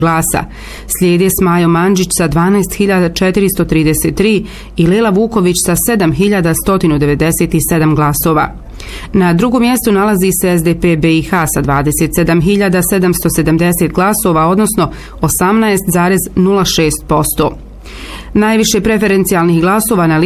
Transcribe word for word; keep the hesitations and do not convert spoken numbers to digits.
glasa. Slijede Smajo Mandžić sa dvanaest hiljada četiristo trideset tri i Lela Vuković sa sedam hiljada sto devedeset sedam glasova. Na drugom mjestu nalazi se S D P B i H sa dvadeset sedam hiljada sedamsto sedamdeset glasova, odnosno osamnaest zarez nula šest posto. Najviše preferencijalnih glasova na